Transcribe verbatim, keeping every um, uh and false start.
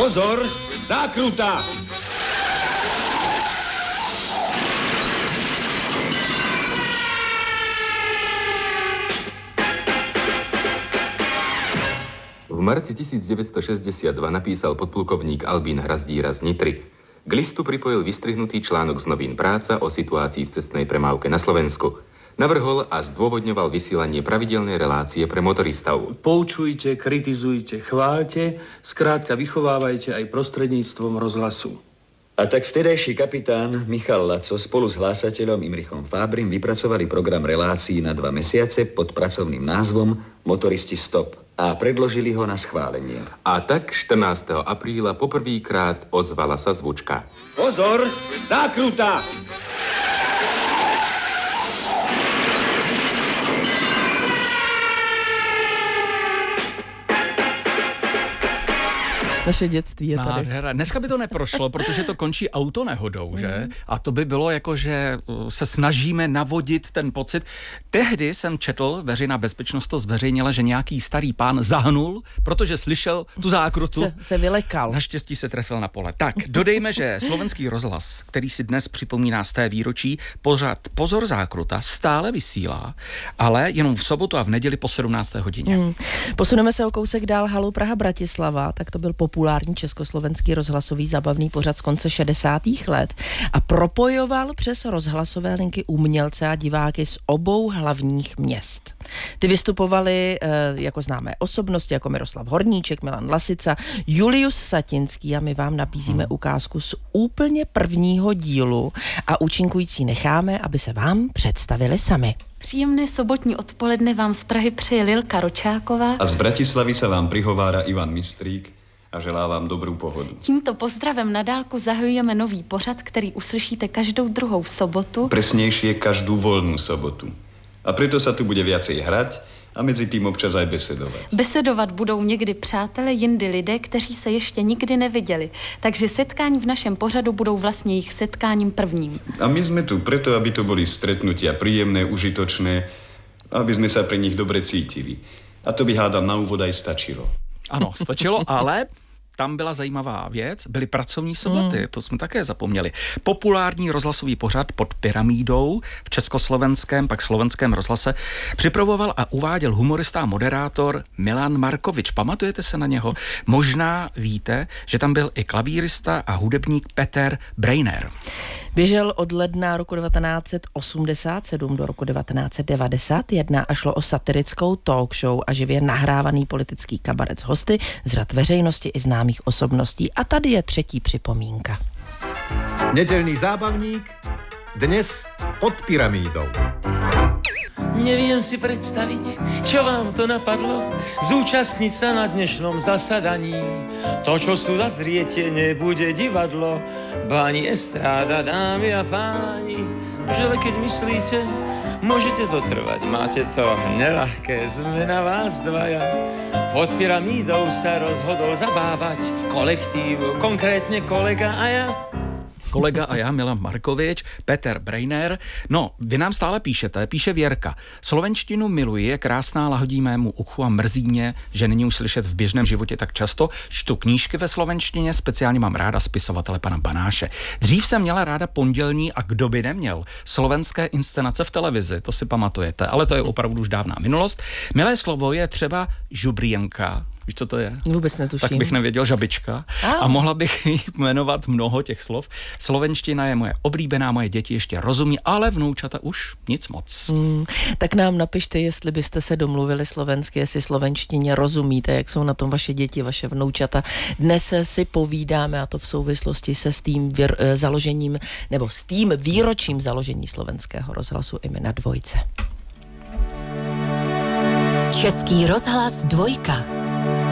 Pozor, zákruta! V marci tisícdeväťstošesťdesiatdva napísal podplukovník Albín Hrazdíra z Nitry. K listu pripojil vystrihnutý článok z novín Práca o situácii v cestnej premávke na Slovensku. Navrhol a zdôvodňoval vysielanie pravidelnej relácie pre motoristov. Poučujte, kritizujte, chváľte, skrátka vychovávajte aj prostredníctvom rozhlasu. A tak vtedajší kapitán Michal Laco spolu s hlásateľom Imrichom Fábrim vypracovali program relácií na dva mesiace pod pracovným názvom Motoristi stop a predložili ho na schválenie. A tak štrnásteho apríla poprvýkrát ozvala sa zvučka. Pozor, zákruta! Naše dětství je tady. Nádhera. Dneska by to neprošlo, protože to končí autonehodou, že? A to by bylo jako, že se snažíme navodit ten pocit. Tehdy jsem četl, veřejná bezpečnost to zveřejnila, že nějaký starý pán zahnul, protože slyšel tu zákrutu. Se, se vylekal. Naštěstí se trefil na pole. Tak, dodejme, že Slovenský rozhlas, který si dnes připomíná z té výročí, pořád Pozor zákruta stále vysílá, ale jenom v sobotu a v neděli po sedmnácté hodině. Hmm. Posuneme se o kousek dál, Halu Praha Bratislava, tak to byl populární československý rozhlasový zábavný pořad z konce šedesátých let a propojoval přes rozhlasové linky umělce a diváky z obou hlavních měst. Ty vystupovali e, jako známé osobnosti, jako Miroslav Horníček, Milan Lasica, Julius Satinský a my vám nabízíme ukázku z úplně prvního dílu a účinkující necháme, aby se vám představili sami. Příjemné sobotní odpoledne vám z Prahy přeje Lilka Ročáková. A z Bratislavy sa vám prihovára Ivan Mistrík a želá vám dobrou pohodu. Tímto pozdravem na dálku zahajujeme nový pořad, který uslyšíte každou druhou sobotu. Presnejšie každú voľnú sobotu. A preto sa tu bude viacej hrať a mezi tím občas aj besedovat. Besedovat budou někdy přátelé, jindy lidé, kteří se ještě nikdy neviděli. Takže setkání v našem pořadu budou vlastně jejich setkáním prvním. A my sme tu preto, aby to boli stretnutia príjemné, užitočné, aby sme sa pri nich dobre cítili. A to by hádam na úvod aj stačilo. Ano, stačilo, ale tam byla zajímavá věc, byly pracovní soboty, mm. to jsme také zapomněli. Populární rozhlasový pořad Pod pyramídou v československém, pak slovenském rozhlase připravoval a uváděl humorista a moderátor Milan Markovič. Pamatujete se na něho? Možná víte, že tam byl i klavírista a hudebník Peter Breiner. Běžel od ledna roku devatenáct set osmdesát sedm do roku devatenáct set devadesát jedna a šlo o satirickou talk show a živě nahrávaný politický kabaret s hosty z řad veřejnosti i známých osobností. A tady je třetí připomínka. Nedeľný zábavník dnes Pod pyramídou. Neviem si predstaviť, čo vám to napadlo, zúčastniť sa na dnešnom zasadaní. To, čo tu zazriete, nebude divadlo, báni estráda, dámy a páni. Žele, keď myslíte, môžete zotrvať, máte to neľahké, sme na vás dvaja. Pod pyramídou sa rozhodol zabávať kolektív, konkrétne kolega a ja. Kolega a já, Milan Markovič, Peter Breiner. No, vy nám stále píšete, píše Věrka. Slovenštinu miluji, je krásná, lahodí mému uchu a mrzí mě, že není uslyšet v běžném životě tak často. Čtu knížky ve slovenštině, speciálně mám ráda spisovatele pana Banáše. Dřív jsem měla ráda pondělní a kdo by neměl slovenské inscenace v televizi, to si pamatujete, ale to je opravdu už dávná minulost. Milé slovo je třeba žubrienka. Víš, co to je? Vůbec netuším. Tak bych nevěděl, žabička. A, a mohla bych jmenovat mnoho těch slov. Slovenština je moje oblíbená, moje děti ještě rozumí, ale vnoučata už nic moc. Hmm, tak nám napište, jestli byste se domluvili slovensky, jestli slovenštině rozumíte, jak jsou na tom vaše děti, vaše vnoučata. Dnes si povídáme, a to v souvislosti se s tím výr, založením, nebo s tím výročím založení Slovenského rozhlasu i my na Dvojce. Český rozhlas Dvojka.